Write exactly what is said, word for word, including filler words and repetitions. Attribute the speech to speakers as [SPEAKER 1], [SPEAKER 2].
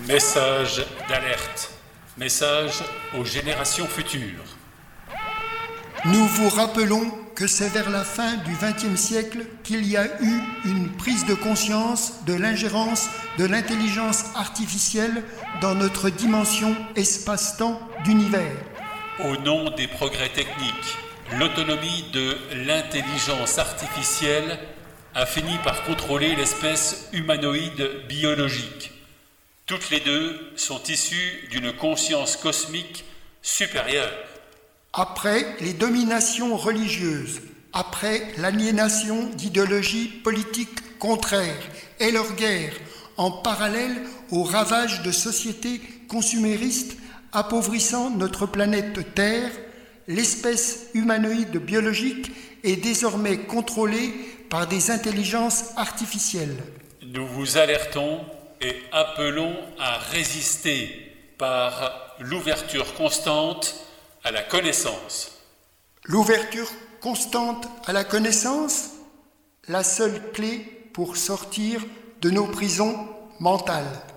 [SPEAKER 1] Message d'alerte. Message aux générations futures.
[SPEAKER 2] Nous vous rappelons que c'est vers la fin du vingtième siècle qu'il y a eu une prise de conscience de l'ingérence de l'intelligence artificielle dans notre dimension espace-temps d'univers.
[SPEAKER 1] Au nom des progrès techniques, l'autonomie de l'intelligence artificielle a fini par contrôler l'espèce humanoïde biologique. Toutes les deux sont issues d'une conscience cosmique supérieure.
[SPEAKER 2] Après les dominations religieuses, après l'aliénation d'idéologies politiques contraires et leurs guerres, en parallèle aux ravages de sociétés consuméristes appauvrissant notre planète Terre, l'espèce humanoïde biologique est désormais contrôlée par des intelligences artificielles.
[SPEAKER 1] Nous vous alertons et appelons à résister par l'ouverture constante à la connaissance.
[SPEAKER 2] L'ouverture constante à la connaissance, la seule clé pour sortir de nos prisons mentales.